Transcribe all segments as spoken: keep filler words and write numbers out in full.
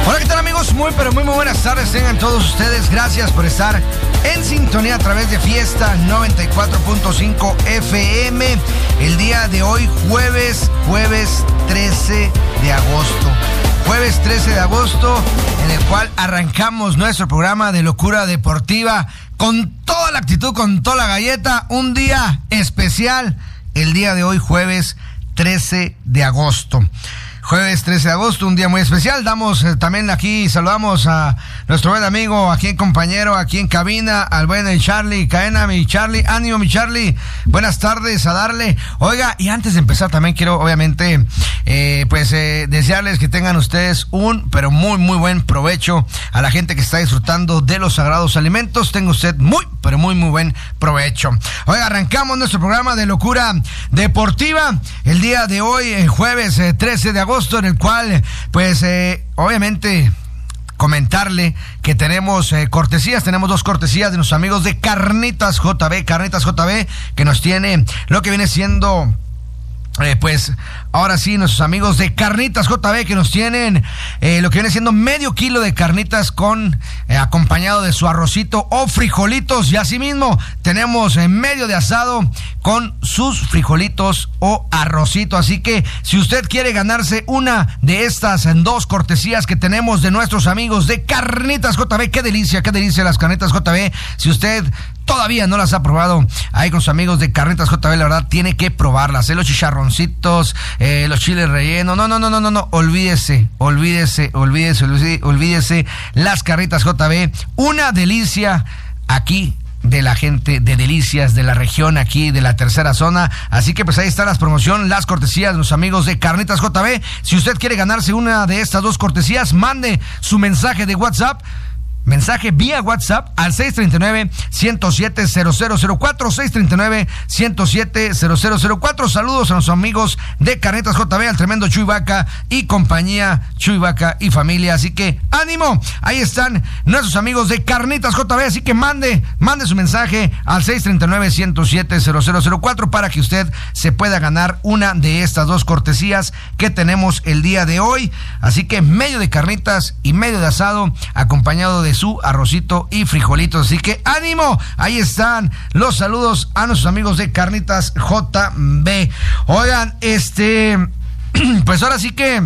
Hola, ¿qué tal, amigos? Muy, pero muy, muy buenas tardes tengan todos ustedes. Gracias por estar en sintonía a través de Fiesta noventa y cuatro punto cinco F M. El día de hoy, jueves, jueves trece de agosto. Jueves trece de agosto, en el cual arrancamos nuestro programa de Locura Deportiva con toda la actitud, con toda la galleta. Un día especial, el día de hoy, jueves trece de agosto. Jueves trece de agosto, un día muy especial. Damos eh, también aquí, saludamos a nuestro buen amigo, aquí en compañero, aquí en cabina, al buen el Charlie Caena, mi Charlie, ánimo mi Charlie, buenas tardes, a darle. Oiga, y antes de empezar también quiero obviamente eh, pues eh, desearles que tengan ustedes un, pero muy muy buen provecho. A la gente que está disfrutando de los sagrados alimentos, tenga usted muy, pero muy muy buen provecho. Oiga, arrancamos nuestro programa de Locura Deportiva, el día de hoy, el jueves eh, trece de agosto, en el cual, pues, eh, obviamente, comentarle que tenemos eh, cortesías, tenemos dos cortesías de nuestros amigos de Carnitas J B, Carnitas J B, que nos tiene lo que viene siendo, eh, pues, ahora sí, nuestros amigos de Carnitas J B, que nos tienen eh, lo que viene siendo medio kilo de carnitas con eh, acompañado de su arrocito o frijolitos, y asimismo tenemos eh, medio de asado con sus frijolitos o arrocito. Así que si usted quiere ganarse una de estas dos cortesías que tenemos de nuestros amigos de Carnitas J B, qué delicia, qué delicia las Carnitas J B. Si usted todavía no las ha probado ahí con sus amigos de Carnitas J B, la verdad tiene que probarlas, ¿eh? Los chicharroncitos, eh, los chiles rellenos, no, no, no, no, no, no, olvídese, olvídese, olvídese, olvídese, olvídese las Carnitas J B, una delicia aquí de la gente de Delicias de la región, aquí de la tercera zona. Así que pues ahí está la promoción, las cortesías de los amigos de Carnitas J B. Si usted quiere ganarse una de estas dos cortesías, mande su mensaje de WhatsApp, mensaje vía WhatsApp al seis tres nueve, uno cero siete, cero cero cero cuatro, seis tres nueve, uno cero siete, cero cero cero cuatro. Saludos a nuestros amigos de Carnitas J B, al tremendo Chuy Vaca y compañía, Chuy Vaca y familia. Así que ánimo, ahí están nuestros amigos de Carnitas J B. Así que mande, mande su mensaje al seis tres nueve, uno cero siete, cero cero cero cuatro para que usted se pueda ganar una de estas dos cortesías que tenemos el día de hoy. Así que medio de carnitas y medio de asado, acompañado de su arrocito y frijolitos. Así que ánimo, ahí están los saludos a nuestros amigos de Carnitas J B. Oigan, este pues ahora sí que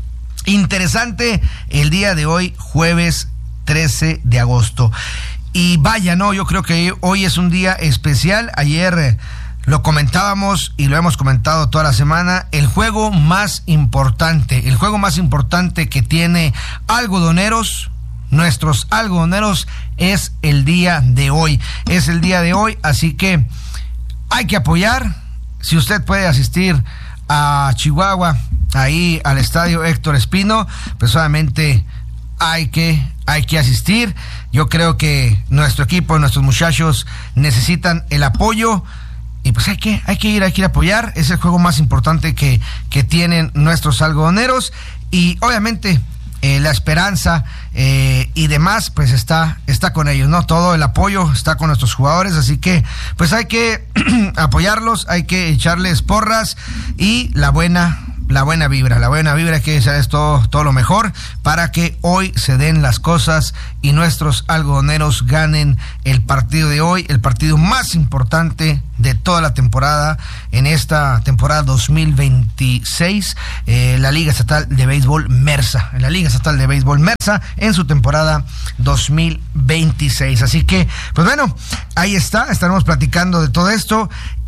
interesante el día de hoy, jueves trece de agosto. Y vaya, no, yo creo que hoy es un día especial. Ayer lo comentábamos y lo hemos comentado toda la semana. El juego más importante, el juego más importante que tiene Algodoneros, nuestros algodoneros, es el día de hoy. Es el día de hoy, así que hay que apoyar. Si usted puede asistir a Chihuahua, ahí al estadio Héctor Espino, pues obviamente hay que, hay que asistir. Yo creo que nuestro equipo, nuestros muchachos necesitan el apoyo. Y pues hay que, hay que ir, hay que ir a apoyar. Es el juego más importante que, que tienen nuestros algodoneros. Y obviamente Eh, la esperanza eh, y demás, pues está, está con ellos, ¿no? Todo el apoyo está con nuestros jugadores, así que pues hay que apoyarlos, hay que echarles porras y la buena, la buena vibra, la buena vibra, hay que desearles todo, todo lo mejor para que hoy se den las cosas y nuestros algodoneros ganen el partido de hoy, el partido más importante de toda la temporada, en esta temporada dos mil veintiséis, eh, la Liga Estatal de Béisbol MERSA, la Liga Estatal de Béisbol MERSA en su temporada dos mil veintiséis. Así que, pues bueno, ahí está, estaremos platicando de todo esto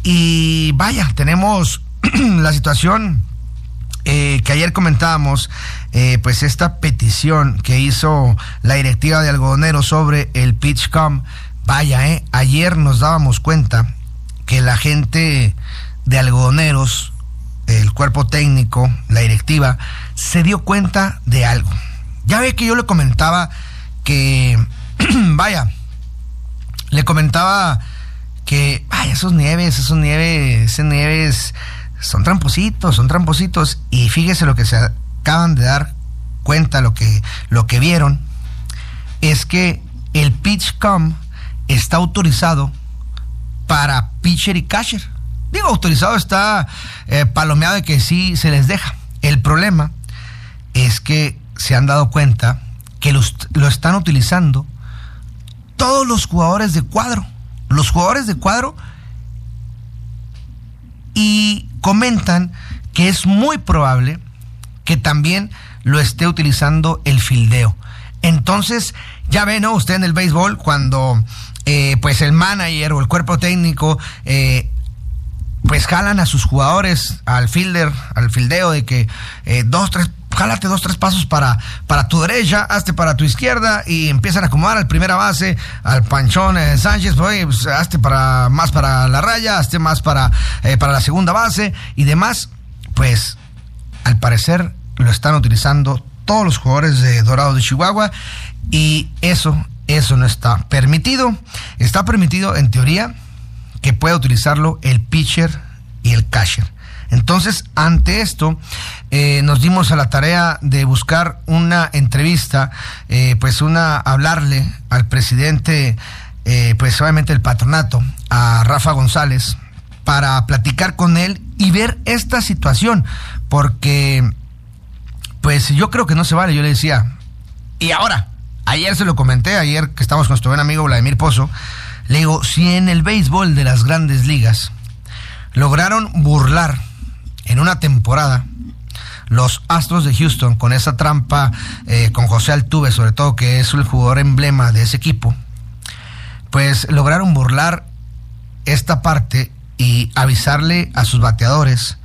y vaya, tenemos la situación eh, que ayer comentábamos, eh, pues esta petición que hizo la directiva de Algodoneros sobre el PitchCom. Vaya, eh, ayer nos dábamos cuenta que la gente de Algodoneros, el cuerpo técnico, la directiva, se dio cuenta de algo. Ya ve que yo le comentaba que, vaya, le comentaba que, vaya, esos nieves, esos nieves, esos nieves son trampositos, son trampositos, y fíjese lo que se acaban de dar cuenta, lo que, lo que vieron, es que el PitchCom está autorizado para pitcher y catcher. Digo, autorizado está eh, palomeado de que sí se les deja. El problema es que se han dado cuenta que lo, lo están utilizando todos los jugadores de cuadro. Los jugadores de cuadro, y comentan que es muy probable que también lo esté utilizando el fildeo. Entonces, ya ve, ¿no? Usted en el béisbol, cuando eh, pues el manager o el cuerpo técnico eh, pues jalan a sus jugadores al fielder, al fildeo, de que eh, dos, tres, jálate dos, tres pasos para, para tu derecha, hazte para tu izquierda, y empiezan a acomodar al primera base, al Panchón eh, Sánchez, pues, pues, hazte para, más para la raya, hazte más para, eh, para la segunda base y demás. Pues, al parecer, lo están utilizando todos los jugadores de Dorados de Chihuahua, y eso, eso no está permitido. Está permitido, en teoría, que pueda utilizarlo el pitcher y el catcher. Entonces, ante esto, eh, nos dimos a la tarea de buscar una entrevista, eh, pues una, hablarle al presidente, eh, pues obviamente el patronato, a Rafa González, para platicar con él y ver esta situación, porque pues yo creo que no se vale. Yo le decía, y ahora, ayer se lo comenté, ayer que estamos con nuestro buen amigo Vladimir Pozo, le digo, si en el béisbol de las grandes ligas lograron burlar en una temporada los Astros de Houston con esa trampa, eh, con José Altuve, sobre todo, que es el jugador emblema de ese equipo, pues lograron burlar esta parte y avisarle a sus bateadores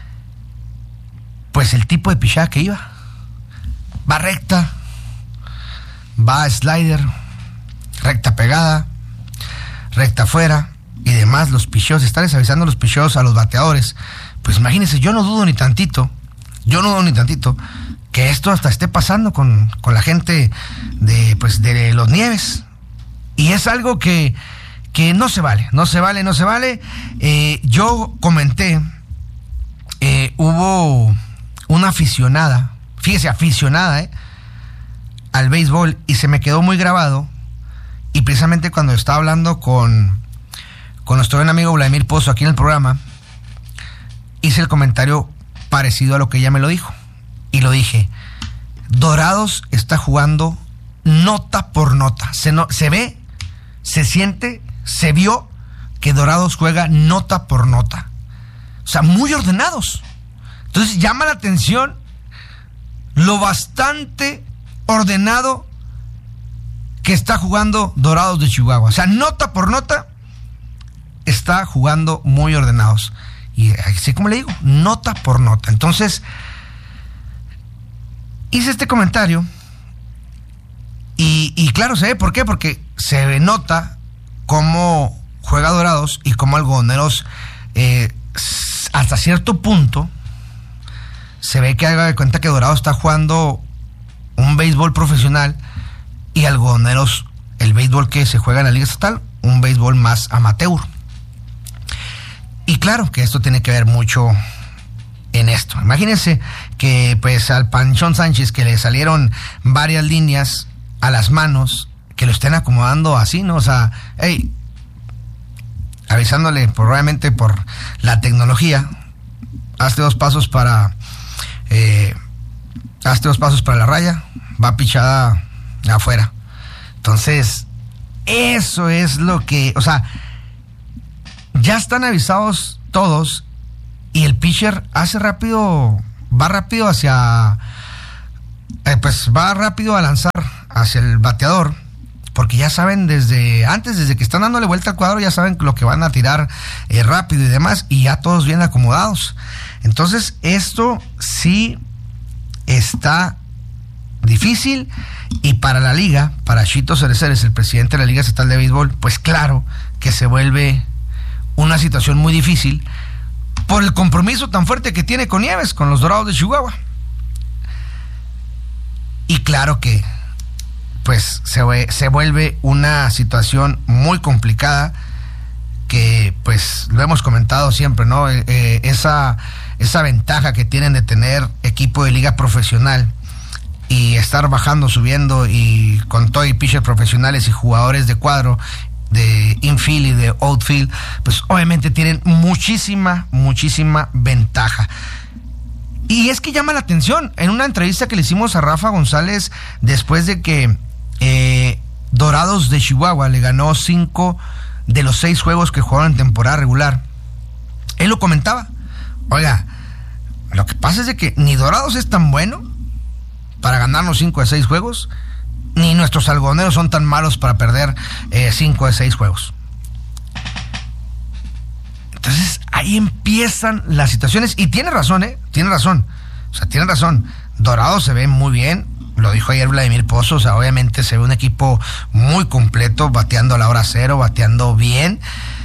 pues el tipo de pichada que iba. Va recta, va a slider, recta pegada, recta afuera y demás. Los picheos, estarles avisando los picheos a los bateadores. Pues imagínense, yo no dudo ni tantito, yo no dudo ni tantito que esto hasta esté pasando con, con la gente de, pues, de los Nieves. Y es algo que, que no se vale, no se vale, no se vale. Eh, yo comenté, eh, hubo una aficionada, fíjese, aficionada, eh, al béisbol, y se me quedó muy grabado. Y precisamente cuando estaba hablando con, con nuestro buen amigo Vladimir Pozo aquí en el programa, hice el comentario parecido a lo que ella me lo dijo. Y lo dije, Dorados está jugando nota por nota. Se, no, se ve, se siente, se vio que Dorados juega nota por nota. O sea, muy ordenados. Entonces llama la atención lo bastante ordenado que está jugando Dorados de Chihuahua. O sea, nota por nota está jugando muy ordenados. Y así como le digo, nota por nota. Entonces, hice este comentario y, y claro, se ve por qué, porque se nota cómo juega Dorados y cómo Algodoneros, eh, hasta cierto punto, se ve que haga de cuenta que Dorados está jugando un béisbol profesional y Algodoneros, el béisbol que se juega en la Liga Estatal, un béisbol más amateur. Y claro que esto tiene que ver mucho en esto. Imagínense que pues al Panchón Sánchez, que le salieron varias líneas a las manos, que lo estén acomodando así, ¿no? O sea, hey, avisándole probablemente por la tecnología, hazte dos pasos para eh, hazte dos pasos para la raya, va pichada afuera. Entonces, eso es lo que, o sea, ya están avisados todos y el pitcher hace rápido, va rápido hacia, eh, pues va rápido a lanzar hacia el bateador, porque ya saben desde antes, desde que están dándole vuelta al cuadro, ya saben lo que van a tirar eh, rápido y demás, y ya todos bien acomodados. Entonces, esto sí está difícil, y para la liga, para Chito Cereceres, el presidente de la Liga Estatal de Béisbol, pues claro que se vuelve una situación muy difícil por el compromiso tan fuerte que tiene con Nieves, con los Dorados de Chihuahua. Y claro que pues se, se vuelve una situación muy complicada, que pues lo hemos comentado siempre, ¿no? Eh, eh, esa, esa ventaja que tienen de tener equipo de liga profesional y estar bajando, subiendo, y con todo y pitchers profesionales y jugadores de cuadro, de infield y de outfield, pues obviamente tienen muchísima, muchísima ventaja. Y es que llama la atención. En una entrevista que le hicimos a Rafa González después de que eh, Dorados de Chihuahua le ganó cinco de los seis juegos que jugaron en temporada regular, él lo comentaba. Oiga, lo que pasa es de que ni Dorados es tan bueno para ganarnos cinco de seis juegos, ni nuestros algodoneros son tan malos para perder eh, cinco de seis juegos. Entonces ahí empiezan las situaciones, y tiene razón, ¿eh? Tiene razón, o sea, tiene razón. Dorados se ve muy bien, lo dijo ayer Vladimir Pozo, o sea, obviamente se ve un equipo muy completo, bateando a la hora cero, bateando bien,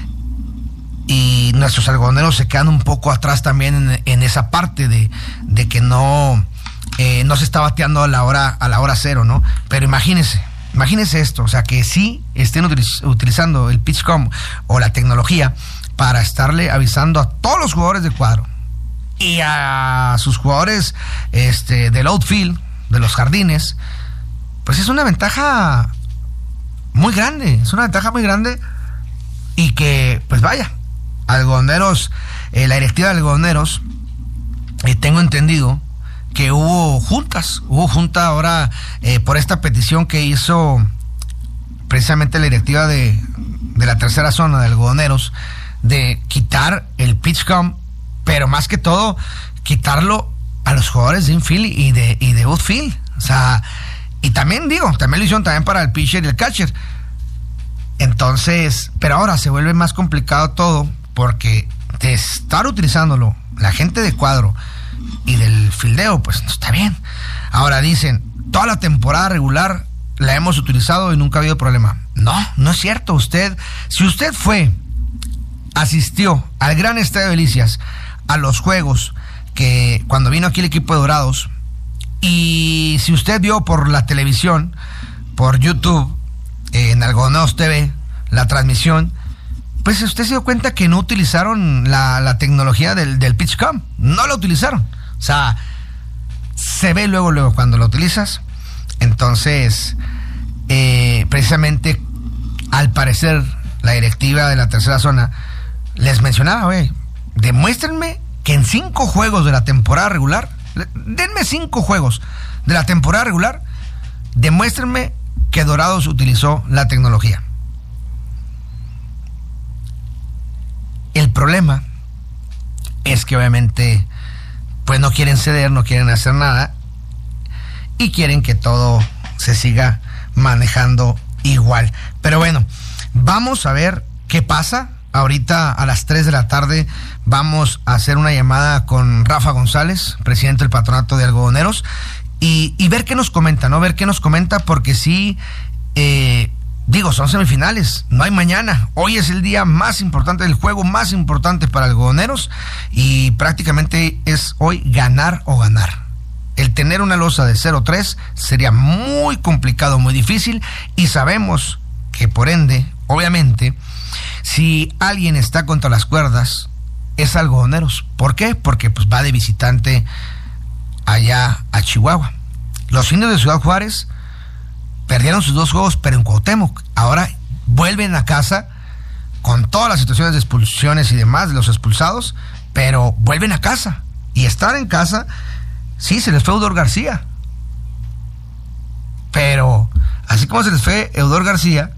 y nuestros algodoneros se quedan un poco atrás también en, en esa parte de, de que no... Eh, no se está bateando a la hora a la hora cero, ¿no? Pero imagínense, imagínense esto, o sea, que sí estén utiliz- utilizando el PitchCom o la tecnología para estarle avisando a todos los jugadores de cuadro y a sus jugadores este, del outfield, de los jardines, pues es una ventaja muy grande, es una ventaja muy grande, y que, pues vaya, algodoneros, eh, la directiva de algodoneros, eh, tengo entendido que hubo juntas, hubo junta ahora eh, por esta petición que hizo precisamente la directiva de, de la tercera zona de algodoneros, de quitar el PitchCom, pero más que todo, quitarlo a los jugadores de infield y de, y de outfield. O sea, y también digo, también lo hicieron también para el pitcher y el catcher. Entonces, pero ahora se vuelve más complicado todo, porque de estar utilizándolo la gente de cuadro y del fildeo, pues no está bien. Ahora dicen, toda la temporada regular la hemos utilizado y nunca ha habido problema. No, no es cierto. Usted, si usted fue, asistió al Gran Estadio Delicias, a los juegos que cuando vino aquí el equipo de Dorados, y si usted vio por la televisión, por YouTube, eh, en Algodoneros T V, la transmisión, pues usted se dio cuenta que no utilizaron la, la tecnología del, del PitchCom. No la utilizaron. O sea, se ve luego, luego cuando lo utilizas. Entonces, eh, precisamente, al parecer, la directiva de la tercera zona les mencionaba, güey, demuéstrenme que en cinco juegos de la temporada regular, denme cinco juegos de la temporada regular, demuéstrenme que Dorados utilizó la tecnología. El problema es que obviamente pues no quieren ceder, no quieren hacer nada, y quieren que todo se siga manejando igual. Pero bueno, vamos a ver qué pasa. Ahorita a las tres de la tarde vamos a hacer una llamada con Rafa González, presidente del Patronato de Algodoneros, y, y ver qué nos comenta, ¿no? Ver qué nos comenta, porque sí, eh, digo, son semifinales, no hay mañana. Hoy es el día más importante, el juego más importante para algodoneros, y prácticamente es hoy ganar o ganar. El tener una losa de cero tres sería muy complicado, muy difícil, y sabemos que por ende, obviamente, si alguien está contra las cuerdas, es Algodoneros. ¿Por qué? Porque pues va de visitante allá a Chihuahua. Los Indios de Ciudad Juárez perdieron sus dos juegos, pero en Cuauhtémoc. Ahora vuelven a casa con todas las situaciones de expulsiones y demás de los expulsados, pero vuelven a casa. Y estar en casa, sí, se les fue Eudor García. Pero así como se les fue Eudor García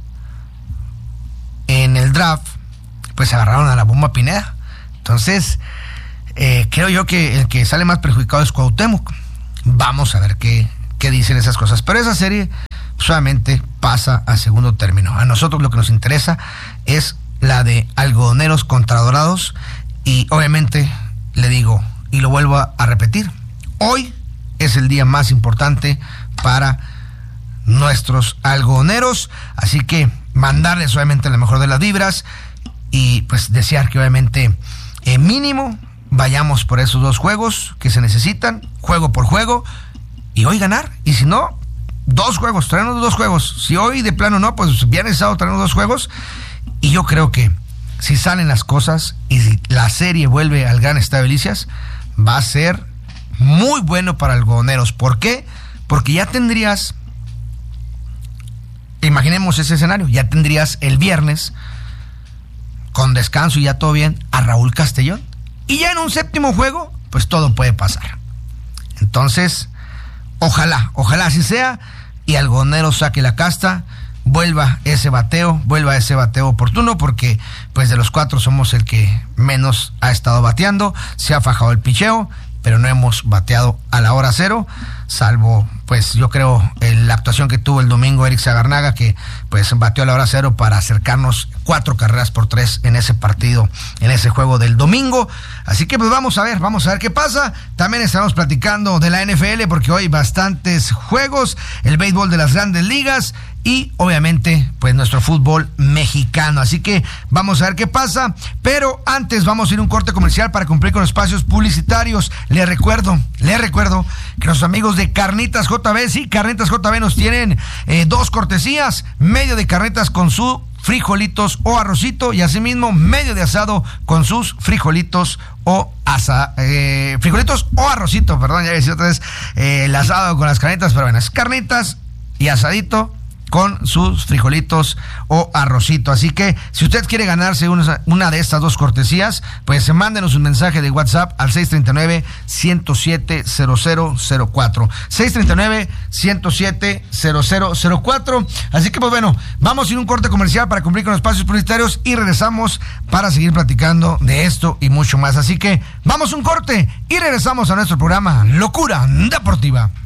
en el draft, pues se agarraron a la Bomba Pineda. Entonces, eh, creo yo que el que sale más perjudicado es Cuauhtémoc. Vamos a ver qué, qué dicen esas cosas. Pero esa serie solamente pasa a segundo término. A nosotros lo que nos interesa es la de Algodoneros contra Dorados. Y obviamente le digo, y lo vuelvo a, a repetir, hoy es el día más importante para nuestros algodoneros. Así que mandarles obviamente la mejor de las vibras, y pues desear que obviamente eh, mínimo vayamos por esos dos juegos que se necesitan, juego por juego, y hoy ganar. Y si no, dos juegos, traernos dos juegos. Si hoy de plano no, pues viernes y sábado traernos dos juegos. Y yo creo que si salen las cosas y si la serie vuelve al Gran Estadio Delicias, va a ser muy bueno para Algodoneros. ¿Por qué? Porque ya tendrías, imaginemos ese escenario, ya tendrías el viernes, con descanso y ya todo bien, a Raúl Castellón. Y ya en un séptimo juego, pues todo puede pasar. Entonces, ojalá, ojalá así sea, y Algodonero saque la casta, vuelva ese bateo, vuelva ese bateo oportuno, porque pues de los cuatro somos el que menos ha estado bateando, se ha fajado el picheo, pero no hemos bateado a la hora cero, salvo, pues yo creo, la actuación que tuvo el domingo Eric Sagarnaga, que pues bateó a la hora cero para acercarnos cuatro carreras por tres en ese partido, en ese juego del domingo. Así que pues vamos a ver, vamos a ver qué pasa. También estamos platicando de la N F L, porque hoy bastantes juegos, el béisbol de las grandes ligas y obviamente pues nuestro fútbol mexicano. Así que vamos a ver qué pasa, pero antes vamos a ir a un corte comercial para cumplir con espacios publicitarios. Les recuerdo, les recuerdo que los amigos de Carnitas J B, sí, Carnitas J B nos tienen eh, dos cortesías, medio de carnitas con su frijolitos o arrocito, y asimismo medio de asado con sus frijolitos o asa, eh, frijolitos o arrocito, perdón, ya decía otra vez eh, el asado con las carnitas, pero bueno, es carnitas y asadito con sus frijolitos o arrocito. Así que si usted quiere ganarse una, una de estas dos cortesías, pues mándenos un mensaje de WhatsApp al seis tres nueve, uno cero siete, cero cero cero cuatro. seis tres nueve, uno cero siete, cero cero cero cuatro. Así que pues bueno, vamos a ir a un corte comercial para cumplir con los espacios publicitarios y regresamos para seguir platicando de esto y mucho más. Así que vamos a un corte y regresamos a nuestro programa Locura Deportiva.